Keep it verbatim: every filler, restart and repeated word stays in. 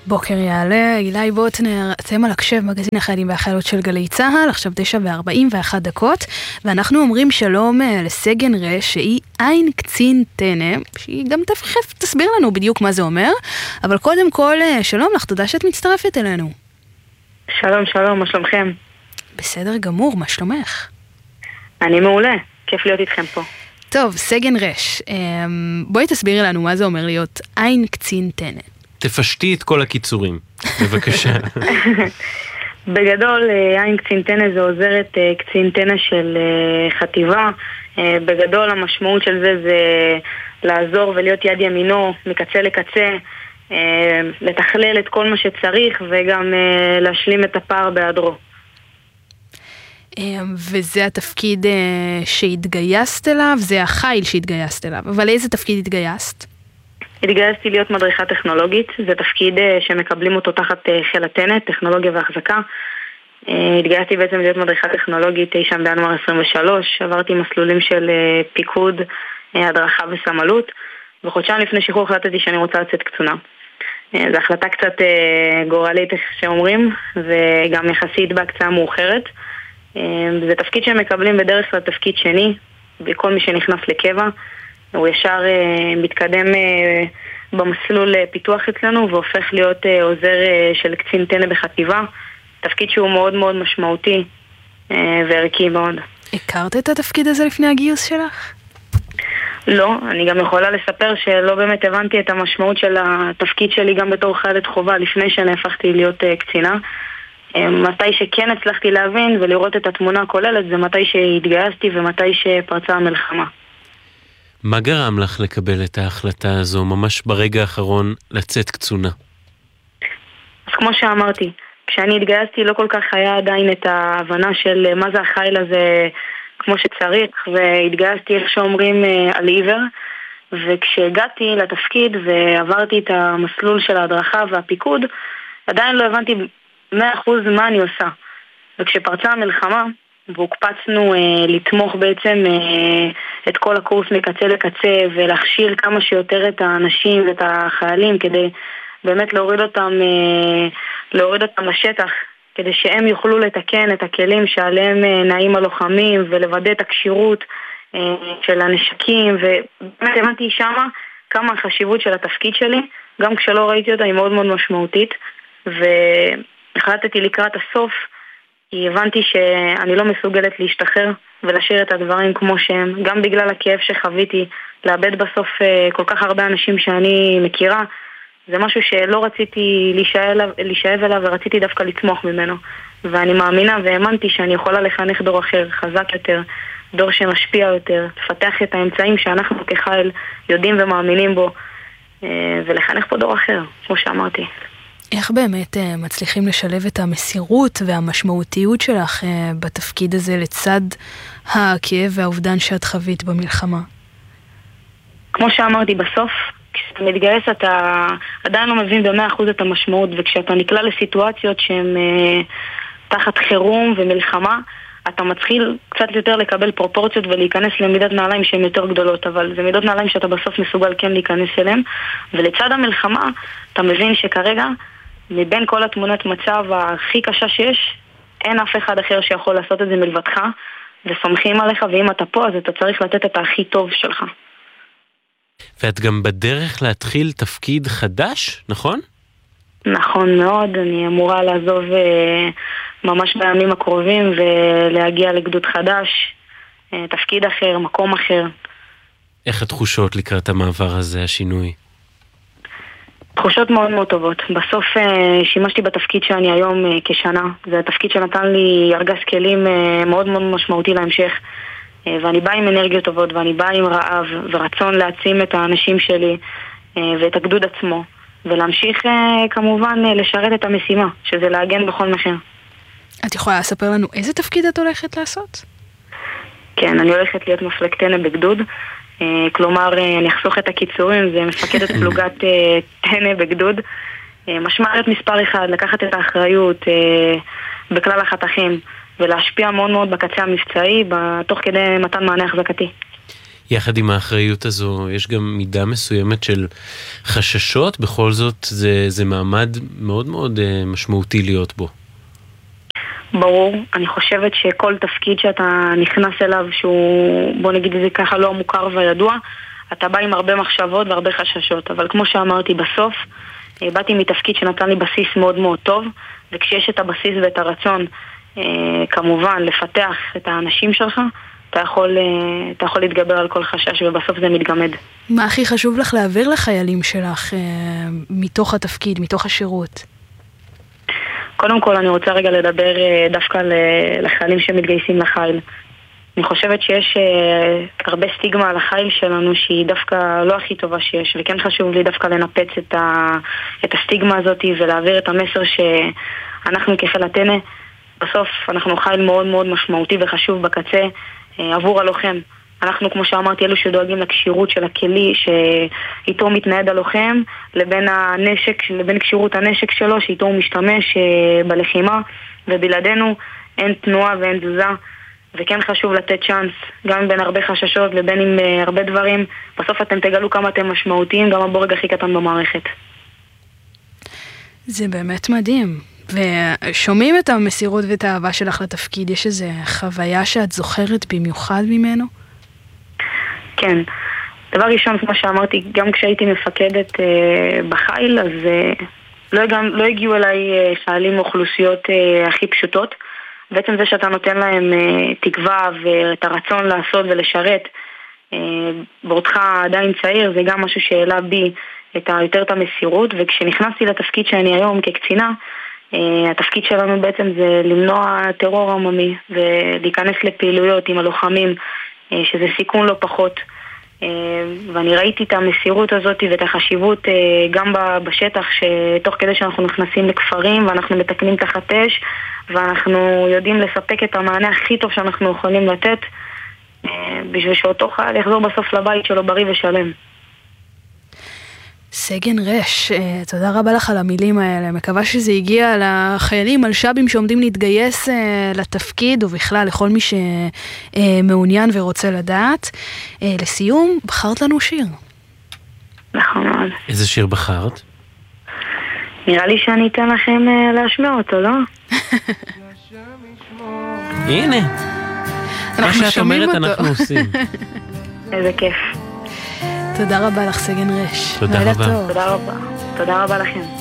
בוקר יעלה, אילי בוטנר, אתם על הקשב, מגזין החיילים והחיילות של גלי צהל, עכשיו תשע וארבעים ואחת דקות, ואנחנו אומרים שלום לסגן רש, שהיא עין קצין תנא, שהיא גם תכף תסביר לנו בדיוק מה זה אומר, אבל קודם כל, שלום לך, תודה שאת מצטרפת אלינו. שלום, שלום, מה שלומכם? בסדר גמור, מה שלומך? אני מעולה, כיף להיות איתכם פה. טוב, סגן רש, בואי תסבירי לנו מה זה אומר להיות עין קצין תנא. תפשטי את כל הקיצורים, בבקשה. בגדול, עין קצין תנא זה עוזרת קצין תנא של חטיבה. בגדול, המשמעות של זה זה לעזור ולהיות יד ימינו מקצה לקצה, לתכלל את כל מה שצריך וגם להשלים את הפער בהיעדרו. וזה התפקיד שהתגייסת אליו, זה החיל שהתגייסת אליו, אבל איזה תפקיד התגייסת? התגייסתי להיות מדריכה טכנולוגית, זה תפקיד שמקבלים אותו תחת חיל הטנא, טכנולוגיה והחזקה. התגייסתי בעצם להיות מדריכה טכנולוגית אי שם בינואר עשרים ושלוש, עברתי מסלולים של פיקוד, הדרכה וסמלות, וחודשיים לפני שחרור החלטתי שאני רוצה לצאת קצונה. זו החלטה קצת גורלית, איך שאומרים, וגם יחסית בהקצאה מאוחרת. זה תפקיד שמקבלים בדרך כלל תפקיד שני, וכל מי שנכנס לקבע, הוא ישר uh, מתקדם uh, במסלול uh, פיתוח אצלנו והופך להיות uh, עוזר uh, של קצין תנא בחטיבה, תפקיד שהוא מאוד מאוד משמעותי uh, וערכי מאוד. הכרת את התפקיד הזה לפני הגיוס שלך? לא, אני גם יכולה לספר שלא באמת הבנתי את המשמעות של התפקיד שלי גם בתור חיילת חובה לפני שנהפכתי להיות uh, קצינה. uh, מתי שכן הצלחתי להבין ולראות את התמונה הכוללת זה מתי שהתגייסתי ומתי שפרצה המלחמה. מה גרם לך לקבל את ההחלטה הזו, ממש ברגע האחרון, לצאת קצונה? אז כמו שאמרתי, כשאני התגייסתי לא כל כך היה עדיין את ההבנה של מה זה החיל הזה כמו שצריך, והתגייסתי איך שאומרים על עיוור, וכשהגעתי לתפקיד ועברתי את המסלול של ההדרכה והפיקוד, עדיין לא הבנתי מאה אחוז מה אני עושה. וכשפרצה המלחמה, והוקפצנו אה, לתמוך בעצם אה, את כל הקורס מקצה לקצה ולהכשיר כמה שיותר את האנשים ואת החיילים כדי באמת להוריד אותם, אה, להוריד אותם לשטח כדי שהם יוכלו לתקן את הכלים שעליהם אה, נעים הלוחמים ולוודא את הקשירות אה, של הנשקים, ובאמת הבנתי שמה כמה החשיבות של התפקיד שלי, גם כשלא ראיתי אותה היא מאוד מאוד משמעותית, והחלטתי לקראת הסוף כי הבנתי שאני לא מסוגלת להשתחרר ולהשאיר את הדברים כמו שהם, גם בגלל הכאב שחוויתי, לאבד בסוף כל כך הרבה אנשים שאני מכירה, זה משהו שלא רציתי להישאב אליו ורציתי דווקא לתמוך ממנו. ואני מאמינה והאמנתי שאני יכולה לחנך דור אחר, חזק יותר, דור שמשפיע יותר, לפתח את האמצעים שאנחנו כחיל יודעים ומאמינים בו, ולחנך פה דור אחר, כמו שאמרתי. איך באמת מצליחים לשלב את המסירות והמשמעותיות שלך בתפקיד הזה לצד הכאב והאובדן שאת חווית במלחמה? כמו שאמרתי בסוף, כשאתה מתגייס אתה עדיין לא מבין במאה אחוז את המשמעות, וכשאתה נקלע לסיטואציות שהן תחת חירום ומלחמה, אתה מתחיל קצת יותר לקבל פרופורציות ולהיכנס למידות נעליים שהן יותר גדולות, אבל זה מידות נעליים שאתה בסוף מסוגל כן להיכנס אליהן, ולצד המלחמה אתה מבין שכרגע מבין כל התמונת מצב הכי קשה שיש, אין אף אחד אחר שיכול לעשות את זה מלבדך, וסומכים עליך, ואם אתה פה אז אתה צריך לתת את הכי טוב שלך. ואת גם בדרך להתחיל תפקיד חדש, נכון? נכון מאוד, אני אמורה לעזוב ממש בימים הקרובים ולהגיע לגדוד חדש, תפקיד אחר, מקום אחר. איך התחושות לקראת המעבר הזה, השינוי? תחושות מאוד מאוד טובות. בסוף שימשתי בתפקיד שאני היום כשנה. זה התפקיד שנתן לי ארגז כלים מאוד מאוד משמעותי להמשך. ואני באה עם אנרגיות טובות, ואני באה עם רעב ורצון להעצים את האנשים שלי ואת הגדוד עצמו. ולהמשיך כמובן לשרת את המשימה, שזה להגן בכל מחיר. את יכולה לספר לנו איזה תפקיד את הולכת לעשות? כן, אני הולכת להיות מפלג תנא בגדוד. כלומר, אני אחסוך את הקיצורים, זה מפקדת פלוגת תנא בגדוד. משמעית מספר אחד, לקחת את האחריות בכלל החתכים, ולהשפיע מאוד מאוד בקצה המבצעי, תוך כדי מתן מענה החזקתי. יחד עם האחריות הזו, יש גם מידה מסוימת של חששות, בכל זאת זה, זה מעמד מאוד מאוד משמעותי להיות בו. ברור, אני חושבת שכל תפקיד שאתה נכנס אליו, שהוא, בוא נגיד את זה ככה, לא מוכר וידוע, אתה בא עם הרבה מחשבות והרבה חששות, אבל כמו שאמרתי בסוף, באתי מתפקיד שנתן לי בסיס מאוד מאוד טוב, וכשיש את הבסיס ואת הרצון, כמובן, לפתח את האנשים שלך, אתה יכול, אתה יכול להתגבר על כל חשש, ובסוף זה מתגמד. מה הכי חשוב לך להעביר לחיילים שלך מתוך התפקיד, מתוך השירות? קודם כל אני רוצה רגע לדבר דווקא לחיילים שמתגייסים לחיל. אני חושבת שיש הרבה סטיגמה על החיל שלנו שהיא דווקא לא הכי טובה שיש, וכן חשוב לי דווקא לנפץ את, ה, את הסטיגמה הזאת ולהעביר את המסר שאנחנו כחיל הטנא, בסוף אנחנו חיל מאוד מאוד משמעותי וחשוב בקצה עבור הלוחם. אנחנו, כמו שאמרתי, אלו שדואגים לקשירות של הכלי שאיתו מתנהד הלוחם, לבין הנשק, לבין קשירות הנשק שלו שאיתו הוא משתמש בלחימה, ובלעדינו אין תנועה ואין תזוזה, וכן חשוב לתת צ'אנס, גם בין הרבה חששות ובין עם הרבה דברים. בסוף אתם תגלו כמה אתם משמעותיים, גם הבורג הכי קטן במערכת. זה באמת מדהים. ושומעים את המסירות ואת האהבה שלך לתפקיד, יש איזו חוויה שאת זוכרת במיוחד ממנו? כן. דבר ראשון, כמו שאמרתי, גם כשהייתי מפקדת אה, בחיל, אז אה, לא, גם, לא הגיעו אליי אה, חיילים מאוכלוסיות אה, הכי פשוטות. בעצם זה שאתה נותן להם אה, תקווה ואת הרצון לעשות ולשרת, אה, בעודך עדיין צעיר, זה גם משהו שהעלה בי את ה, יותר את המסירות, וכשנכנסתי לתפקיד שאני היום כקצינה, Uh, התפקיד שלנו בעצם זה למנוע טרור עממי ולהיכנס לפעילויות עם הלוחמים, uh, שזה סיכון לא פחות. Uh, ואני ראיתי את המסירות הזאת ואת החשיבות uh, גם בשטח, שתוך כדי שאנחנו נכנסים לכפרים ואנחנו מתקנים תחת אש ואנחנו יודעים לספק את המענה הכי טוב שאנחנו יכולים לתת uh, בשביל שאותו חייל יחזור בסוף לבית שלו בריא ושלם. סגן רש, תודה רבה לך על המילים האלה. מקווה שזה הגיע לחיילים, על שבים שעומדים להתגייס לתפקיד, ובכלל לכל מי שמעוניין ורוצה לדעת. לסיום, בחרת לנו שיר. נכון מאוד. איזה שיר בחרת? נראה לי שאני אתן לכם להשמיע אותו, לא? הנה. מה שאת אומרת אנחנו עושים. איזה כיף. תודה רבה לך סגן רש. תודה רבה. תודה רבה. תודה רבה לכם.